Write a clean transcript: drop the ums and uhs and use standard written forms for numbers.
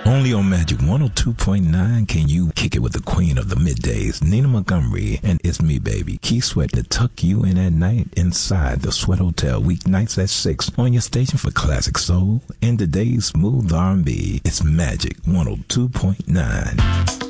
Only on Magic 102.9 can you kick it with the queen of the middays, Nina Montgomery, and It's Me Baby, Keith Sweat, to tuck you in at night inside the Sweat Hotel, weeknights at 6 on your station for classic soul and today's smooth R&B. It's Magic 102.9.